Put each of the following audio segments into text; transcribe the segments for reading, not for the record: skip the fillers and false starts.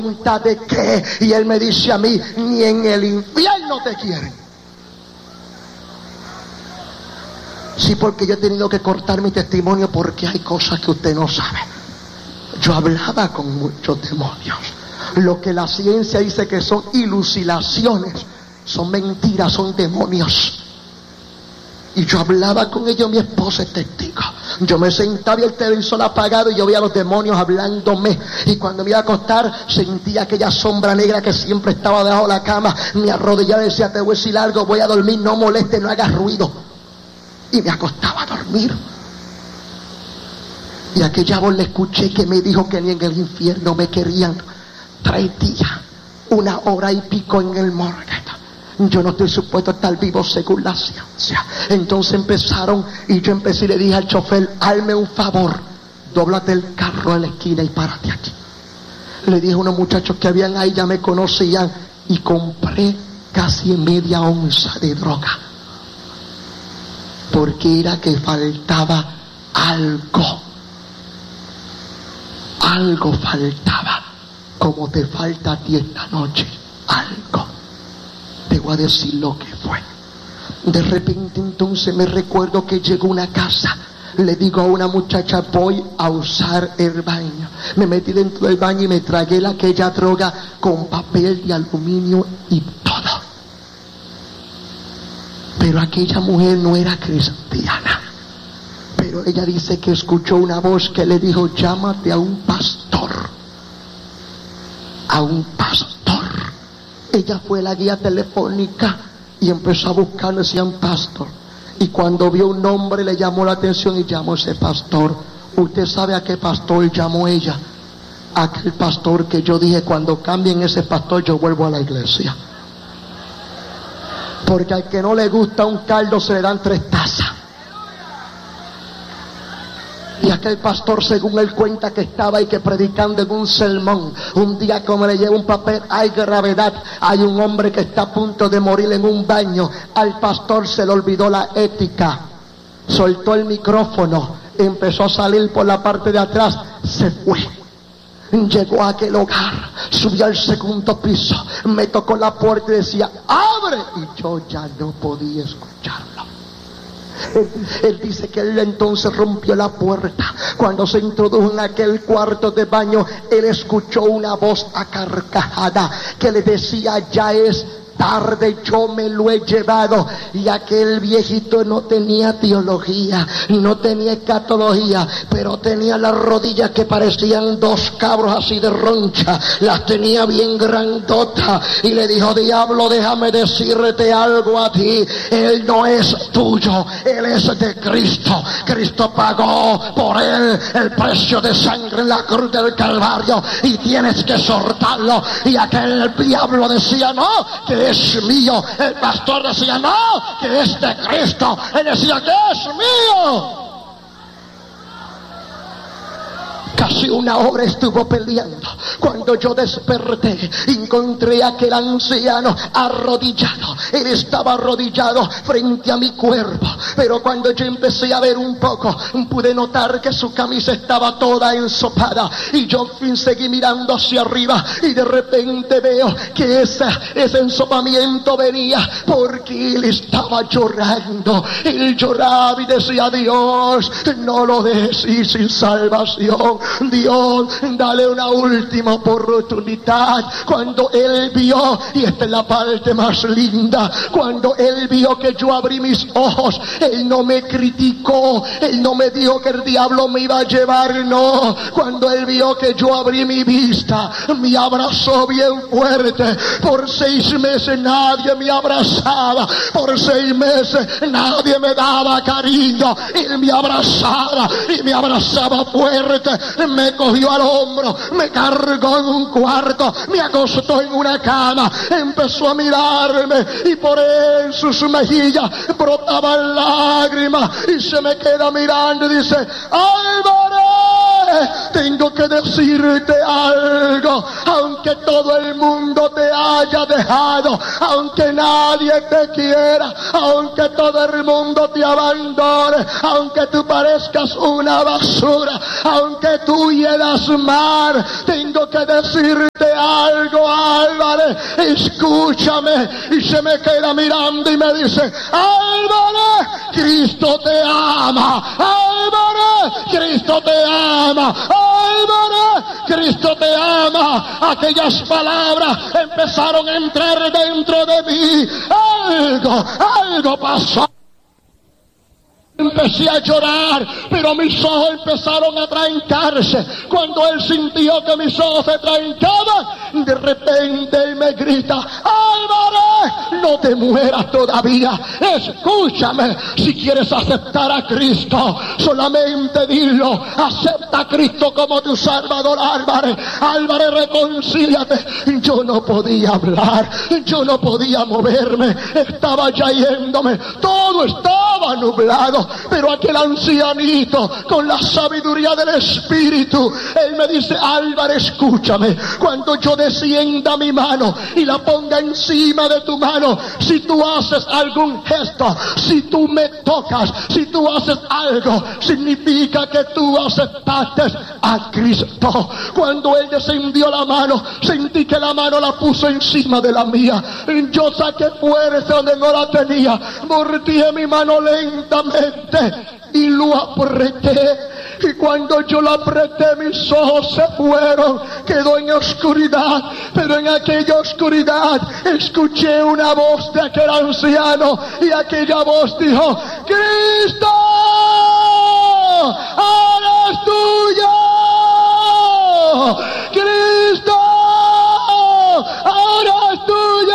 ¿de qué? Y él me dice a mí, ni en el infierno te quieren. Sí, porque yo he tenido que cortar mi testimonio porque hay cosas que usted no sabe. Yo hablaba con muchos demonios. Lo que la ciencia dice que son ilucinaciones, son mentiras, son demonios. Y yo hablaba con ellos, mi esposa es testigo. Yo me sentaba y el televisor apagado y yo veía a los demonios hablándome. Y cuando me iba a acostar, sentía aquella sombra negra que siempre estaba debajo de la cama. Me arrodillaba y decía, te voy a decir algo, voy a dormir, no moleste, no hagas ruido. Y me acostaba a dormir. Y aquella voz le escuché que me dijo que ni en el infierno me querían. 3 días, 1 hora y pico en el morgue. Yo no estoy supuesto a estar vivo según la ciencia. Entonces empezaron y yo empecé y le dije al chofer, hazme un favor, dóblate el carro en la esquina y párate aquí. Le dije a unos muchachos que habían ahí, ya me conocían, y compré casi media onza de droga. Porque era que faltaba algo. Algo faltaba, como te falta a ti esta noche, algo. Te voy a decir lo que fue. De repente entonces me recuerdo que llegó a una casa. Le digo a una muchacha, voy a usar el baño. Me metí dentro del baño y me tragué aquella droga con papel de aluminio y todo. Pero aquella mujer no era cristiana. Pero ella dice que escuchó una voz que le dijo, llámate a un pastor. A un pastor. Ella fue a la guía telefónica y empezó a buscar, decían pastor. Y cuando vio un nombre le llamó la atención y llamó a ese pastor. ¿Usted sabe a qué pastor llamó ella? Aquel pastor que yo dije, cuando cambien ese pastor yo vuelvo a la iglesia. Porque al que no le gusta un caldo se le dan 3 tazas. Y aquel pastor, según él cuenta, que estaba ahí que predicando en un sermón. Un día, como le lleva un papel, hay gravedad. Hay un hombre que está a punto de morir en un baño. Al pastor se le olvidó la ética. Soltó el micrófono. Empezó a salir por la parte de atrás. Se fue. Llegó a aquel hogar. Subió al 2º piso. Me tocó la puerta y decía, ¡abre! Y yo ya no podía escucharlo. Él dice que él entonces rompió la puerta. Cuando se introdujo en aquel cuarto de baño, él escuchó una voz a carcajada que le decía, ya es tarde, yo me lo he llevado. Y aquel viejito no tenía teología, no tenía escatología, pero tenía las rodillas que parecían 2 cabros así de roncha, las tenía bien grandotas, y le dijo, diablo, déjame decirte algo a ti, él no es tuyo, él es de Cristo. Cristo pagó por él el precio de sangre en la cruz del Calvario, y tienes que soltarlo. Y aquel diablo decía, no, que es mío. El pastor decía, no, que es de Cristo. Él decía, que es mío. Casi 1 hora estuvo peleando. Cuando yo desperté, encontré a aquel anciano arrodillado. Él estaba arrodillado frente a mi cuerpo. Pero cuando yo empecé a ver un poco, pude notar que su camisa estaba toda ensopada. Y yo seguí mirando hacia arriba, y de repente veo que ese ensopamiento venía porque él estaba llorando. Él lloraba y decía, Dios, no lo dejes ir sin salvación. Dios, dale una última oportunidad. Cuando él vio, y esta es la parte más linda, cuando él vio que yo abrí mis ojos, él no me criticó, él no me dijo que el diablo me iba a llevar, no. Cuando él vio que yo abrí mi vista, me abrazó bien fuerte. Por 6 meses nadie me abrazaba, por 6 meses nadie me daba cariño. Él me abrazaba y me abrazaba fuerte. Me cogió al hombro, me cargó en un cuarto, me acostó en una cama, empezó a mirarme, y por en sus mejillas brotaban lágrimas, y se me queda mirando y dice, Álvarez, tengo que decirte algo. Aunque todo el mundo te haya dejado, aunque nadie te quiera, aunque todo el mundo te abandone, aunque tú parezcas una basura, aunque tú hieras mar, tengo que decirte algo, Álvarez. Escúchame. Y se me queda mirando y me dice: Álvarez, Cristo te ama. Álvarez, Cristo te ama. Álvarez, Cristo te ama. Aquellas palabras empezaron a entrar dentro de mí. Algo pasó. Empecé a llorar, pero mis ojos empezaron a trancarse. Cuando él sintió que mis ojos se trancaban, de repente él me grita: Álvarez, no te mueras todavía. Escúchame, si quieres aceptar a Cristo, solamente dilo: acepta a Cristo como tu Salvador. Álvarez, reconcíliate. Yo no podía hablar, yo no podía moverme, estaba ya yéndome, todo estaba nublado. Pero aquel ancianito, con la sabiduría del Espíritu, él me dice: Álvarez, escúchame, cuando yo descienda mi mano y la ponga encima de tu mano, si tú haces algún gesto, si tú me tocas, si tú haces algo, significa que tú aceptaste a Cristo. Cuando él descendió la mano, sentí que la mano la puso encima de la mía. Yo saqué fuerza donde no la tenía, volteé mi mano lentamente y lo apreté. Y cuando yo lo apreté, mis ojos se fueron, quedó en oscuridad. Pero en aquella oscuridad escuché una voz de aquel anciano, y aquella voz dijo: Cristo, ahora es tuyo. Cristo, ahora es tuyo.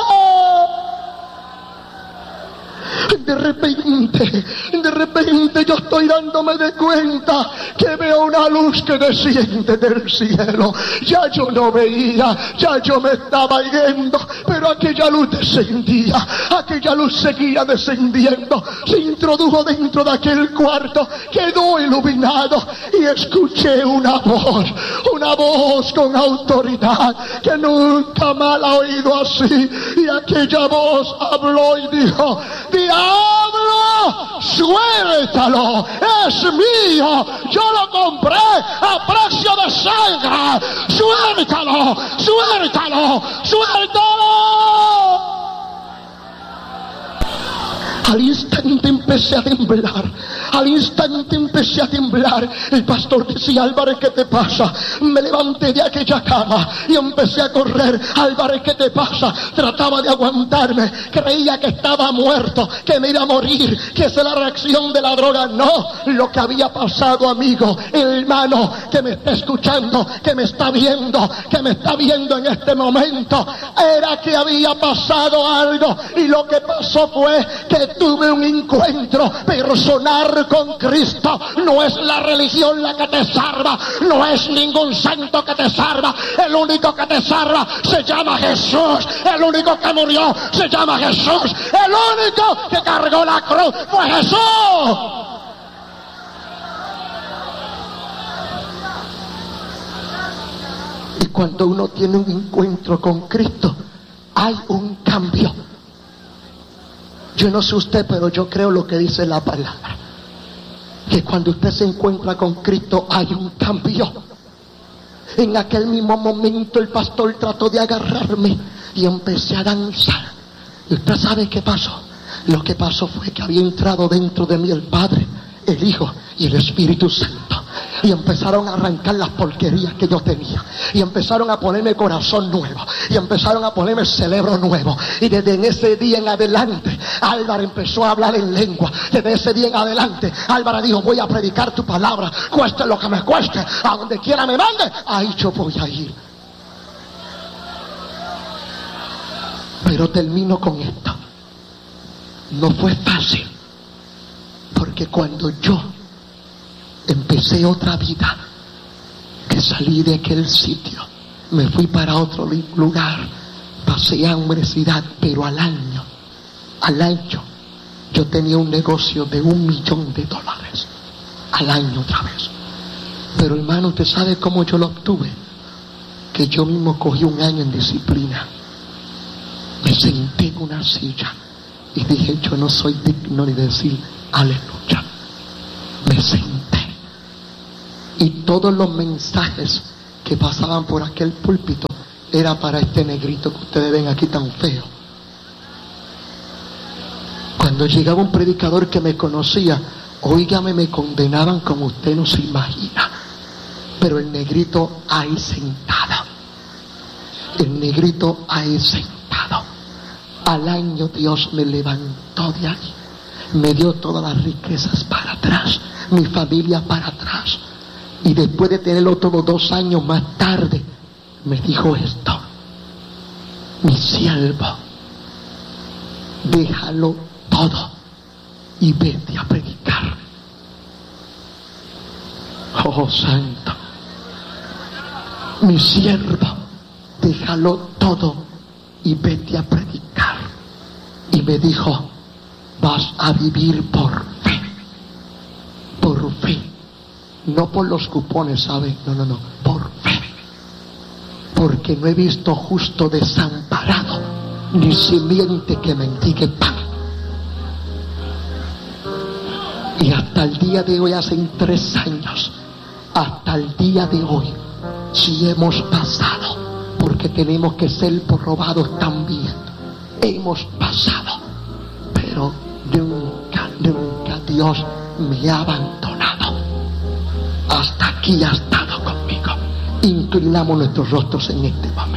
De repente yo estoy dándome de cuenta que veo una luz que desciende del cielo. Ya yo no veía, ya yo me estaba yendo, pero aquella luz descendía, aquella luz seguía descendiendo, se introdujo dentro de aquel cuarto, quedó iluminado, y escuché una voz con autoridad que nunca me la he oído así. Y aquella voz habló y dijo: ¡Diablo, suéltalo! ¡Es mío! ¡Yo lo compré a precio de sangre! ¡Suéltalo! ¡Suéltalo! ¡Suéltalo! Al instante empecé a temblar. Al instante empecé a temblar. El pastor decía: Álvarez, ¿qué te pasa? Me levanté de aquella cama y empecé a correr. Álvarez, ¿qué te pasa? Trataba de aguantarme. Creía que estaba muerto, que me iba a morir, que esa es la reacción de la droga. No, lo que había pasado, amigo, hermano, que me está escuchando, que me está viendo en este momento, era que había pasado algo. Y lo que pasó fue que tuve un encuentro personal con Cristo. No es la religión la que te salva, no es ningún santo que te salva. El único que te salva se llama Jesús. El único que murió se llama Jesús. El único que cargó la cruz fue Jesús. Y cuando uno tiene un encuentro con Cristo, hay un cambio. Yo no sé usted, pero yo creo lo que dice la palabra, que cuando usted se encuentra con Cristo hay un cambio. En aquel mismo momento el pastor trató de agarrarme y empecé a danzar. ¿Y usted sabe qué pasó? Lo que pasó fue que había entrado dentro de mí el Padre, el Hijo y el Espíritu Santo. Y empezaron a arrancar las porquerías que yo tenía. Y empezaron a ponerme corazón nuevo. Y empezaron a ponerme cerebro nuevo. Y desde ese día en adelante, Álvarez empezó a hablar en lengua. Desde ese día en adelante, Álvarez dijo: voy a predicar tu palabra, cueste lo que me cueste. A donde quiera me mande, ahí yo voy a ir. Pero termino con esto. No fue fácil. Porque cuando yo empecé otra vida, que salí de aquel sitio, me fui para otro lugar, pasé hambrecidad, pero al año, yo tenía un negocio de $1 millón. Al año otra vez. Pero hermano, ¿usted sabe cómo yo lo obtuve? Que yo mismo cogí un año en disciplina. Me senté en una silla y dije, yo no soy digno ni de decir aleluya. Me senté. Y todos los mensajes que pasaban por aquel púlpito era para este negrito que ustedes ven aquí tan feo. Cuando llegaba un predicador que me conocía, óigame, me condenaban como usted no se imagina. Pero el negrito ahí sentado. El negrito ahí sentado. Al año Dios me levantó de ahí. Me dio todas las riquezas para atrás. Mi familia para atrás. Y después de tenerlo todos 2 años más tarde, me dijo esto: mi siervo, déjalo todo y vete a predicar. Oh santo, mi siervo, déjalo todo y vete a predicar. Y me dijo, vas a vivir por fe. Por fe. No por los cupones, ¿sabe? No, por fe. Porque no he visto justo desamparado, ni simiente que mendigue pan. Y hasta el día de hoy, hace 3 años, hasta el día de hoy, si hemos pasado, porque tenemos que ser probados también. Hemos pasado, pero nunca Dios me ha abandonado. Hasta aquí ha estado conmigo. Inclinamos nuestros rostros en este momento.